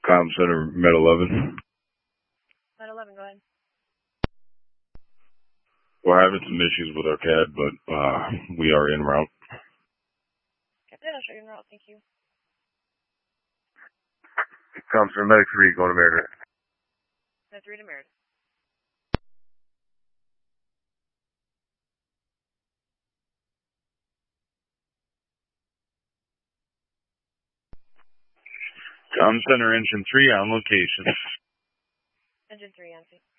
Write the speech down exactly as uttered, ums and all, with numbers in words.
Com Center, Med eleven. Med eleven, go ahead. We're having some issues with our C A D, but uh, we are en route. Captain, I'll show you en route, thank you. Com Center, Medic three, going to Meredith. Med three to Meredith. Com Center, Engine three on location. Engine three, N C.